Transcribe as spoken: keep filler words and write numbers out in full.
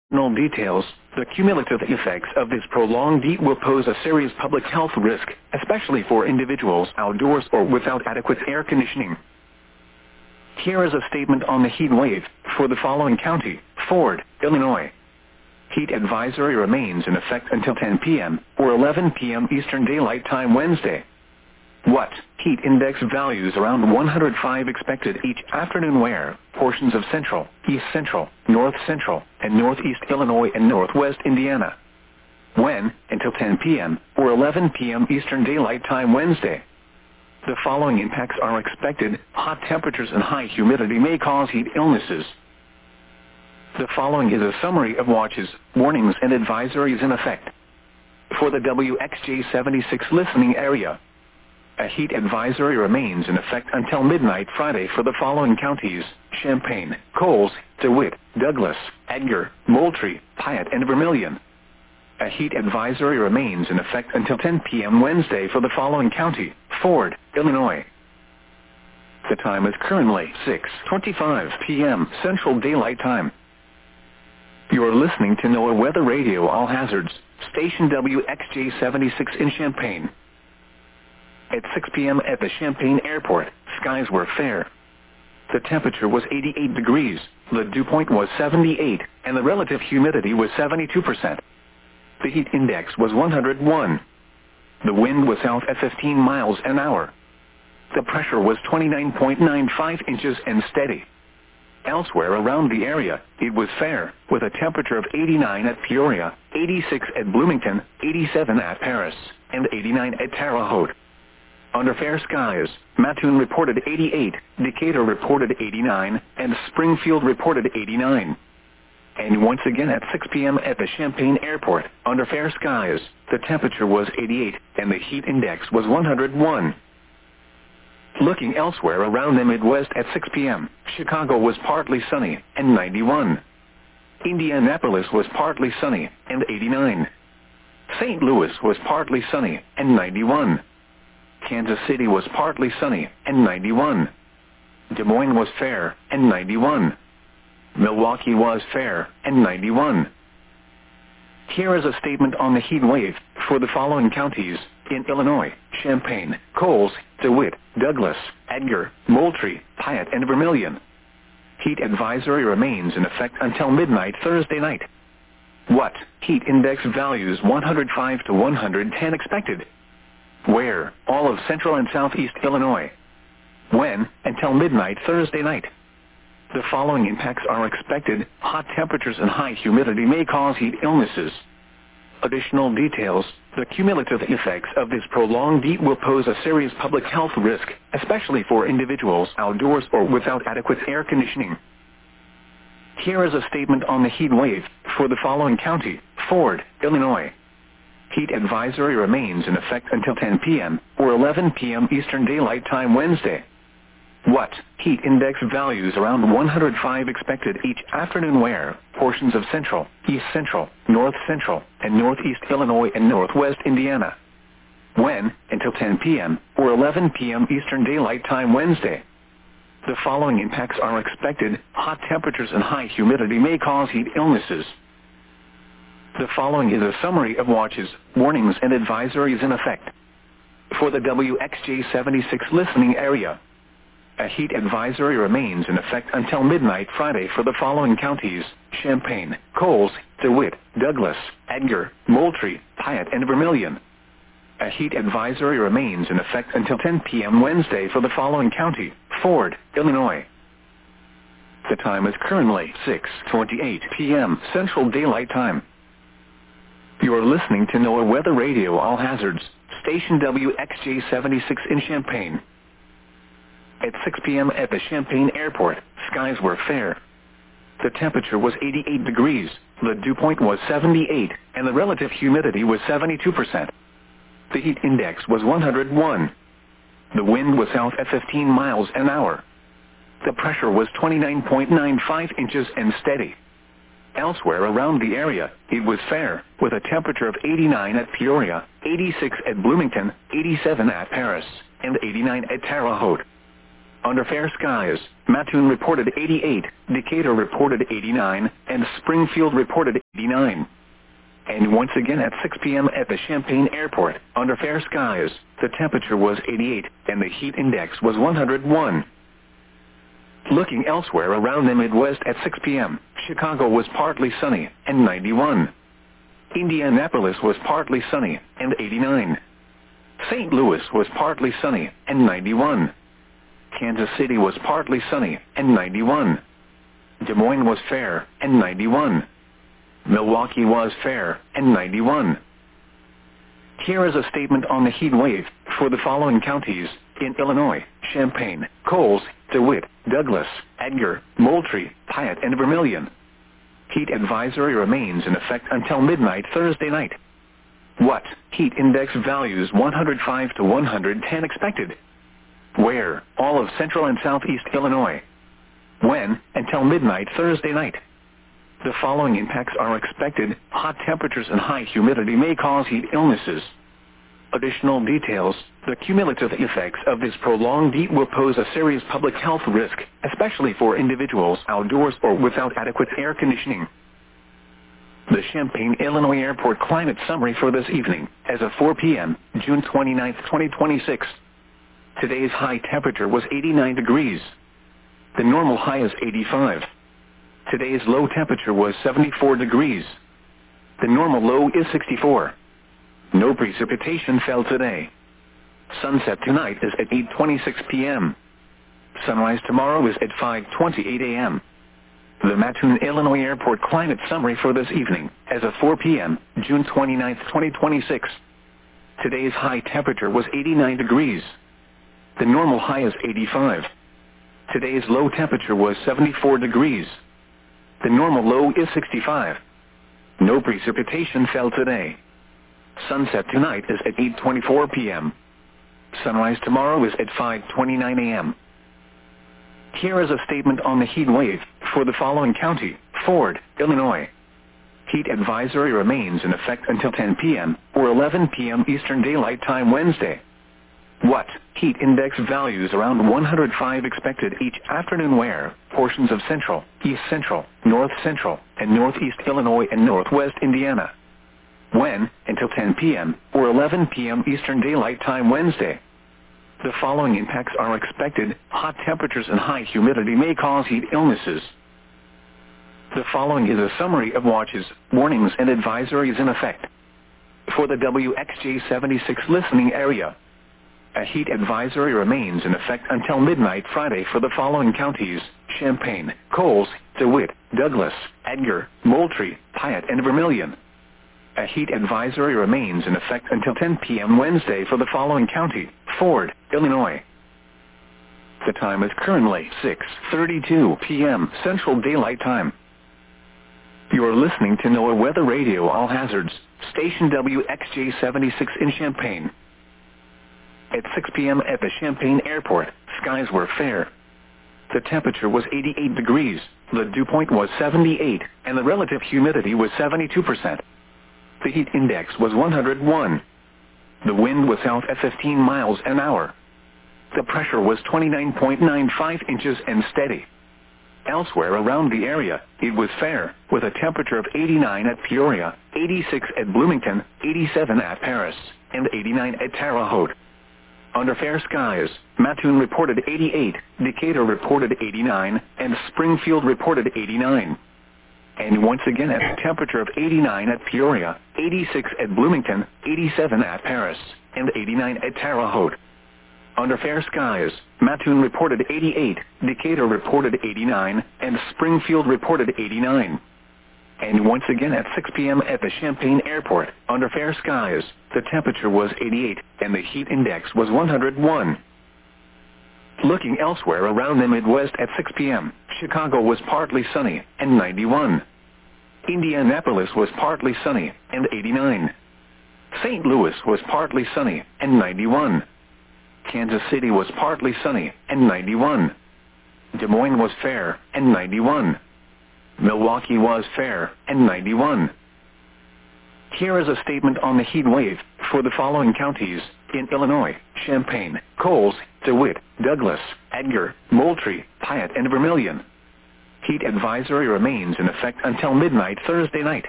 No details. The cumulative effects of this prolonged heat will pose a serious public health risk, especially for individuals outdoors or without adequate air conditioning. Here is a statement on the heat wave for the following county: Ford, Illinois. Heat advisory remains in effect until ten p m or eleven p m Eastern Daylight Time Wednesday. What? Heat index values around one hundred five expected each afternoon where portions of central, east central, north central, and northeast Illinois and northwest Indiana. When? Until ten p m or eleven p m Eastern Daylight Time Wednesday. The following impacts are expected. Hot temperatures and high humidity may cause heat illnesses. The following is a summary of watches, warnings, and advisories in effect. For the W X J seventy-six listening area, a heat advisory remains in effect until midnight Friday for the following counties: Champaign, Coles, DeWitt, Douglas, Edgar, Moultrie, Piatt, and Vermilion. A heat advisory remains in effect until ten p m Wednesday for the following county: Ford, Illinois. The time is currently six twenty-five p m Central Daylight Time. You are listening to NOAA Weather Radio All Hazards, station W X J seventy-six in Champaign. At six p m at the Champaign Airport, skies were fair. The temperature was eighty-eight degrees, the dew point was seventy-eight, and the relative humidity was seventy-two percent. The heat index was one hundred one. The wind was south at fifteen miles an hour. The pressure was twenty-nine point nine five inches and steady. Elsewhere around the area, it was fair, with a temperature of eighty-nine at Peoria, eighty-six at Bloomington, eighty-seven at Paris, and eighty-nine at Terre Haute. Under fair skies, Mattoon reported eighty-eight, Decatur reported eighty-nine, and Springfield reported eighty-nine. And once again at six p m at the Champaign Airport, under fair skies, the temperature was eighty-eight, and the heat index was one hundred one. Looking elsewhere around the Midwest at six p m, Chicago was partly sunny, and ninety-one. Indianapolis was partly sunny, and eighty-nine. Saint Louis was partly sunny, and ninety-one. Kansas City was partly sunny, and ninety-one. Des Moines was fair, and ninety-one. Milwaukee was fair, and ninety-one. Here is a statement on the heat wave for the following counties: in Illinois: Champaign, Coles, DeWitt, Douglas, Edgar, Moultrie, Piatt, and Vermilion. Heat advisory remains in effect until midnight Thursday night. What? Heat index values one hundred five to one hundred ten expected. Where? All of central and southeast Illinois. When? Until midnight Thursday night. The following impacts are expected. Hot temperatures and high humidity may cause heat illnesses. Additional details: the cumulative effects of this prolonged heat will pose a serious public health risk, especially for individuals outdoors or without adequate air conditioning. Here is a statement on the heat wave for the following county: Ford, Illinois. Heat advisory remains in effect until ten p m or eleven p m Eastern Daylight Time Wednesday. What? Heat index values around one hundred five expected each afternoon where portions of central, east central, north central, and northeast Illinois and northwest Indiana. When? Until ten p m or eleven p m Eastern Daylight Time Wednesday. The following impacts are expected. Hot temperatures and high humidity may cause heat illnesses. The following is a summary of watches, warnings, and advisories in effect. For the W X J seventy-six listening area, a heat advisory remains in effect until midnight Friday for the following counties: Champaign, Coles, DeWitt, Douglas, Edgar, Moultrie, Piatt, and Vermilion. A heat advisory remains in effect until ten p m Wednesday for the following county: Ford, Illinois. The time is currently six twenty-eight p m Central Daylight Time. You are listening to NOAA Weather Radio All Hazards, station W X J seventy-six in Champaign. At six p m at the Champaign Airport, skies were fair. The temperature was eighty-eight degrees, the dew point was seventy-eight, and the relative humidity was seventy-two percent. The heat index was one hundred one. The wind was south at fifteen miles an hour. The pressure was twenty-nine point nine five inches and steady. Elsewhere around the area, it was fair, with a temperature of eighty-nine at Peoria, eighty-six at Bloomington, eighty-seven at Paris, and eighty-nine at Terre Haute. Under fair skies, Mattoon reported eighty-eight, Decatur reported eighty-nine, and Springfield reported eighty-nine. And once again at six p m at the Champaign Airport, under fair skies, the temperature was eighty-eight, and the heat index was one hundred one. Looking elsewhere around the Midwest at six p m, Chicago was partly sunny, and ninety-one. Indianapolis was partly sunny, and eighty-nine. Saint Louis was partly sunny, and ninety-one. Kansas City was partly sunny, and ninety-one. Des Moines was fair, and ninety-one. Milwaukee was fair, and ninety-one. Here is a statement on the heat wave for the following counties in Illinois: Champaign, Coles, DeWitt, Douglas, Edgar, Moultrie, Piatt, and Vermilion. Heat advisory remains in effect until midnight Thursday night. What? Heat index values one hundred five to one hundred ten expected. Where? All of central and southeast Illinois. When? Until midnight Thursday night. The following impacts are expected. Hot temperatures and high humidity may cause heat illnesses. Additional details: the cumulative effects of this prolonged heat will pose a serious public health risk, especially for individuals outdoors or without adequate air conditioning. The Champaign, Illinois Airport climate summary for this evening, as of four p m, June twenty-ninth, twenty twenty-six. Today's high temperature was eighty-nine degrees. The normal high is eighty-five. Today's low temperature was seventy-four degrees. The normal low is sixty-four. No precipitation fell today. Sunset tonight is at eight twenty-six p m Sunrise tomorrow is at five twenty-eight a m The Mattoon, Illinois Airport climate summary for this evening, as of four p m, June twenty-ninth, twenty twenty-six. Today's high temperature was eighty-nine degrees. The normal high is eighty-five. Today's low temperature was seventy-four degrees. The normal low is sixty-five. No precipitation fell today. Sunset tonight is at eight twenty-four p m Sunrise tomorrow is at five twenty-nine a m Here is a statement on the heat wave for the following county: Ford, Illinois. Heat advisory remains in effect until ten p m or eleven p m Eastern Daylight Time Wednesday. What? Heat index values around one hundred five expected each afternoon where portions of central, east central, north central, and northeast Illinois and northwest Indiana. When? Until ten p m or eleven p m Eastern Daylight Time Wednesday. The following impacts are expected. Hot temperatures and high humidity may cause heat illnesses. The following is a summary of watches, warnings, and advisories in effect. For the W X J seventy-six listening area, a heat advisory remains in effect until midnight Friday for the following counties: Champaign, Coles, DeWitt, Douglas, Edgar, Moultrie, Piatt, and Vermilion. A heat advisory remains in effect until ten p m Wednesday for the following county: Ford, Illinois. The time is currently six thirty-two p m Central Daylight Time. You are listening to NOAA Weather Radio All Hazards, station W X J seventy-six in Champaign. At six p m at the Champaign Airport, skies were fair. The temperature was eighty-eight degrees, the dew point was seventy-eight, and the relative humidity was seventy-two percent. The heat index was one hundred one. The wind was south at fifteen miles an hour. The pressure was twenty-nine point nine five inches and steady. Elsewhere around the area, it was fair, with a temperature of eighty-nine at Peoria, eighty-six at Bloomington, eighty-seven at Paris, and eighty-nine at Terre Haute. Under fair skies, Mattoon reported eighty-eight, Decatur reported eighty-nine, and Springfield reported eighty-nine. And once again at a temperature of eighty-nine at Peoria, eighty-six at Bloomington, eighty-seven at Paris, and eighty-nine at Terre Haute. Under fair skies, Mattoon reported eighty-eight, Decatur reported eighty-nine, and Springfield reported eighty-nine. And once again at six p m at the Champaign Airport, under fair skies, the temperature was eighty-eight, and the heat index was one hundred one. Looking elsewhere around the Midwest at six p m, Chicago was partly sunny, and ninety-one. Indianapolis was partly sunny, and eighty-nine. Saint Louis was partly sunny, and ninety-one. Kansas City was partly sunny, and ninety-one. Des Moines was fair, and ninety-one. Milwaukee was fair, and ninety-one. Here is a statement on the heat wave for the following counties in Illinois: Champaign, Coles, DeWitt, Douglas, Edgar, Moultrie, Piatt, and Vermilion. Heat advisory remains in effect until midnight Thursday night.